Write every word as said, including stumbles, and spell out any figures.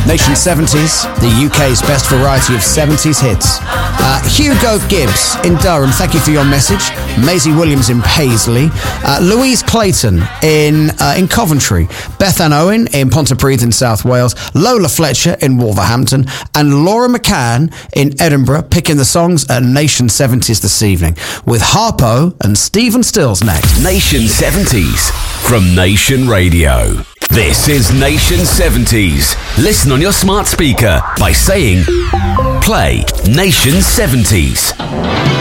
Nation seventies, the U K's best variety of seventies hits. Uh, Hugo Gibbs in Durham, thank you for your message. Maisie Williams in Paisley. Uh, Louise Clayton in uh, in Coventry. Beth Ann Owen in Pontypridd in South Wales. Lola Fletcher in Wolverhampton. And Laura McCann in Edinburgh, picking the songs at Nation seventies this evening, with Harpo and Stephen Stills next. Nation seventies from Nation Radio. This is Nation seventies. Listen on your smart speaker by saying, play Nation seventies.